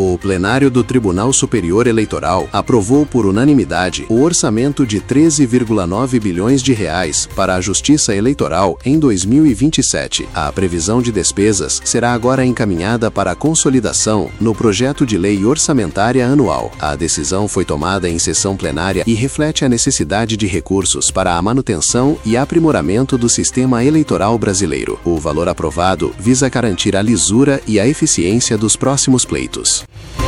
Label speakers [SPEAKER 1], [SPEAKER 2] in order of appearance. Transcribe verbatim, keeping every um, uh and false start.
[SPEAKER 1] O plenário do Tribunal Superior Eleitoral aprovou por unanimidade o orçamento de treze vírgula nove bilhões de reais para a Justiça Eleitoral em dois mil e vinte e sete. A previsão de despesas será agora encaminhada para a consolidação no projeto de lei orçamentária anual. A decisão foi tomada em sessão plenária e reflete a necessidade de recursos para a manutenção e aprimoramento do sistema eleitoral brasileiro. O valor aprovado visa garantir a lisura e a eficiência dos próximos pleitos.